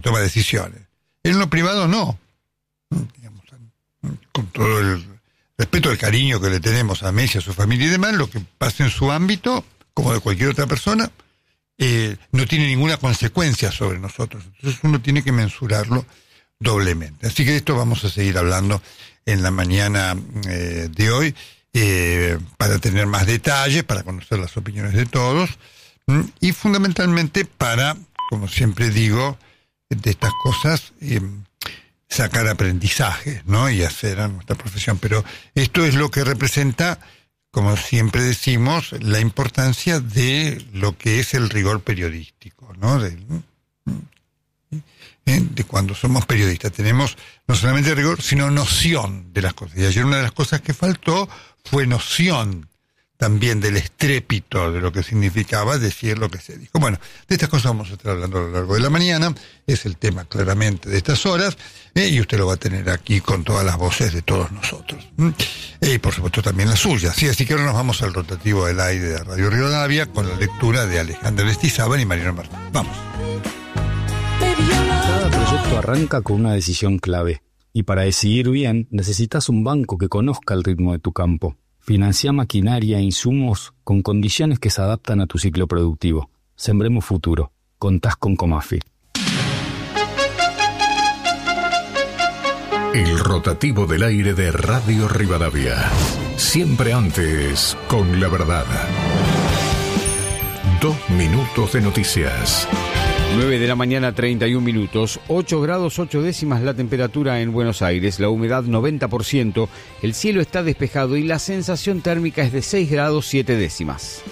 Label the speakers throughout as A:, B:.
A: toma decisiones. En lo privado no. Digamos, con todo el respeto, el cariño que le tenemos a Messi, a su familia y demás, lo que pasa en su ámbito, como de cualquier otra persona, no tiene ninguna consecuencia sobre nosotros. Entonces uno tiene que mensurarlo doblemente. Así que de esto vamos a seguir hablando en la mañana de hoy, para tener más detalles, para conocer las opiniones de todos, y fundamentalmente para, como siempre digo, de estas cosas, sacar aprendizaje, ¿no? Y hacer a nuestra profesión. Pero esto es lo que representa, como siempre decimos, la importancia de lo que es el rigor periodístico, ¿no? De cuando somos periodistas. Tenemos no solamente rigor, sino noción de las cosas. Y ayer una de las cosas que faltó fue noción también del estrépito de lo que significaba decir lo que se dijo. Bueno, de estas cosas vamos a estar hablando a lo largo de la mañana. Es el tema claramente de estas horas, y usted lo va a tener aquí con todas las voces de todos nosotros. Y por supuesto también las suyas. Sí, así que ahora nos vamos al rotativo del aire de Radio Rivadavia con la lectura de Alejandra Aristizábal y Mariano Martín. Vamos.
B: Cada proyecto arranca con una decisión clave. Y para decidir bien, necesitas un banco que conozca el ritmo de tu campo. Financia maquinaria e insumos con condiciones que se adaptan a tu ciclo productivo. Sembremos futuro. Contás con Comafi.
C: El rotativo del aire de Radio Rivadavia. Siempre antes, con la verdad. 2 minutos de noticias.
D: 9 de la mañana, 31 minutos, 8 grados 8 décimas la temperatura en Buenos Aires, la humedad 90%, el cielo está despejado y la sensación térmica es de 6 grados 7 décimas.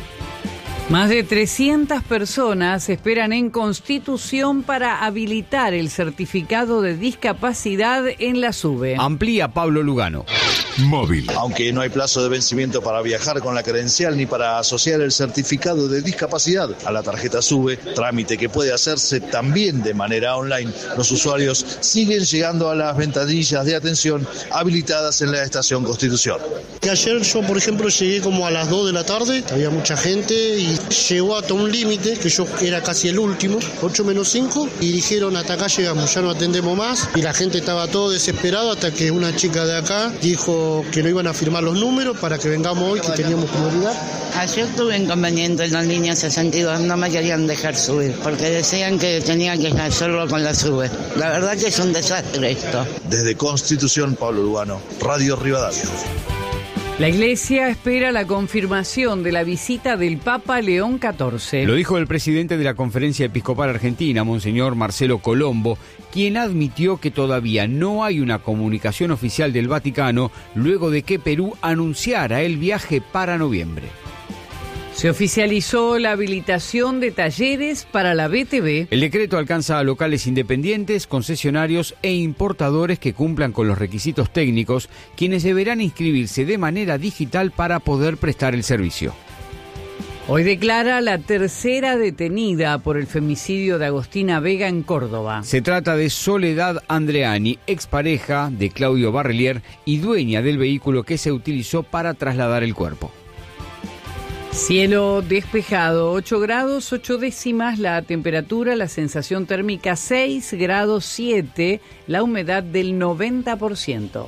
E: Más de 300 personas esperan en Constitución para habilitar el certificado de discapacidad en la SUBE.
D: Amplía Pablo Lugano.
C: Móvil.
F: Aunque no hay plazo de vencimiento para viajar con la credencial ni para asociar el certificado de discapacidad a la tarjeta SUBE, trámite que puede hacerse también de manera online, los usuarios siguen llegando a las ventanillas de atención habilitadas en la estación Constitución.
G: Que ayer yo, por ejemplo, llegué como a las 2 de la tarde, había mucha gente y llegó hasta un límite, que yo era casi el último, 8 menos 5, y dijeron hasta acá llegamos, ya no atendemos más, y la gente estaba todo desesperado hasta que una chica de acá dijo que no iban a firmar los números para que vengamos hoy, que teníamos prioridad.
H: Ayer tuve inconveniente en la línea 62, no me querían dejar subir, porque decían que tenía que hacerlo con la SUBE. La verdad que es un desastre esto.
F: Desde Constitución, Pablo Lugano, Radio Rivadavia.
E: La Iglesia espera la confirmación de la visita del Papa León XIV.
D: Lo dijo el presidente de la Conferencia Episcopal Argentina, Monseñor Marcelo Colombo, quien admitió que todavía no hay una comunicación oficial del Vaticano luego de que Perú anunciara el viaje para noviembre.
E: Se oficializó la habilitación de talleres para la BTV.
D: El decreto alcanza a locales independientes, concesionarios e importadores que cumplan con los requisitos técnicos, quienes deberán inscribirse de manera digital para poder prestar el servicio.
E: Hoy declara la tercera detenida por el femicidio de Agostina Vega en Córdoba.
D: Se trata de Soledad Andreani, expareja de Claudio Barrelier y dueña del vehículo que se utilizó para trasladar el cuerpo.
E: Cielo despejado, 8 grados 8 décimas la temperatura, la sensación térmica 6 grados 7, la humedad del 90%.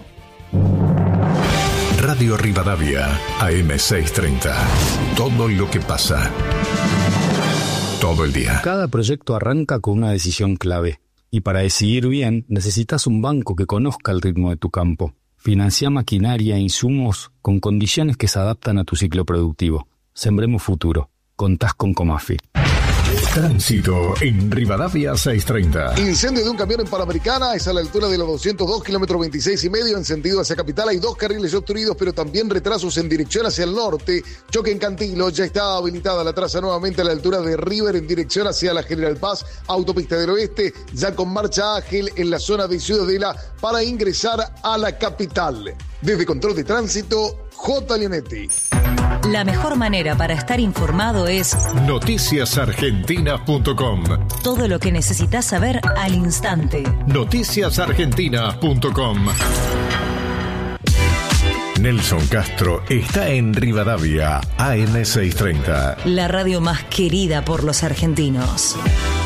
C: Radio Rivadavia, AM630. Todo lo que pasa. Todo el día.
B: Cada proyecto arranca con una decisión clave. Y para decidir bien, necesitas un banco que conozca el ritmo de tu campo. Financia maquinaria e insumos con condiciones que se adaptan a tu ciclo productivo. Sembremos futuro. Contás con Comafi.
C: Tránsito en Rivadavia 630.
I: Incendio de un camión en Panamericana, es a la altura de la 202, kilómetro 26,5, en sentido hacia Capital. Hay 2 carriles obstruidos, pero también retrasos en dirección hacia el norte. Choque en Cantilo, ya está habilitada la traza nuevamente a la altura de River en dirección hacia la General Paz. Autopista del Oeste, ya con marcha ágil en la zona de Ciudadela para ingresar a la capital. Desde Control de Tránsito, J. Leonetti.
J: La mejor manera para estar informado es
C: noticiasargentinas.com.
J: Todo lo que necesitas saber al instante.
C: Noticiasargentinas.com. Nelson Castro está en Rivadavia, AM630.
J: La radio más querida por los argentinos.